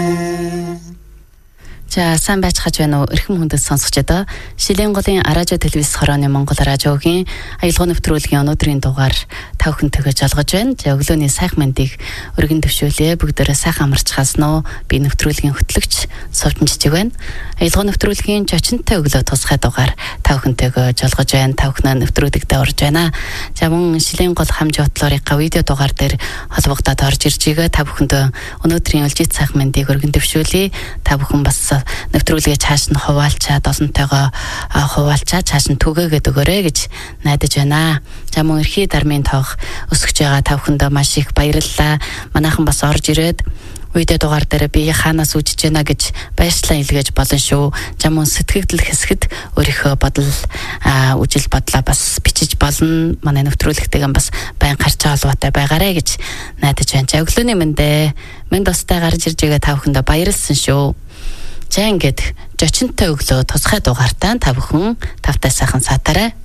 За сайн байцгааж байна уу эрхэм хүндэт сонсогчдоо. Шилийн голын радио телевиз хорооны Монгол радиогийн аялал нэвтрүүлгийн өнөөдрийн дугаар та бүхэнтэйгээ жолгож байна. За өглөөний сайхан мэндийг өргөн төвшүүлье. Бүгдээрээ сайхан амарчхаас нөө би нэвтрүүлгийн хөтлөгч Совчин Жижиг байна. Аялал нэвтрүүлгийн зочинтой өглөө тусгай дугаар та бүхэнтэйгээ жолгож байна. Та бүхэн нэвтрүүлэгтээ орж байна. За мөн Шилийн гол хамж бодлоорынхаа видео дугаар дээр холбогдоод орж ирж байгаа та бүхэндээ өнөөдрийн өлжит сайхан мэндийг өргөн төвшүүлье. Та бүхэн бас нэвтрүүлгээ цааш нь хуваалчаад олонтойгоо хуваалчаад цааш нь түгээгээд өгөөрэй гэж найдаж байна. За мөн эрхий дармын тоог өсгөж байгаа та бүхэндээ маш их баярлалаа. Манайхан бас орж ирээд видео дугаар дээр би хаанаас үжиж байна гэж баярчлалаа илгээж болно шүү. За мөн сэтгэгдэл хэсгэд өөрийнхөө бодол үжил бодлоо бас бичиж болно. Манай нэвтрүүлэгтэйгэн бас байн гарч холбоотой байгаарэ гэж найдаж байна. За өглөөний мэндэ минь тустай гарч ирж байгаа та бүхэндээ баярлсан шүү. За ингээд зочинтой өглөө тусгай дугаартаа та бүхэн тавтай сайхан сатаарай.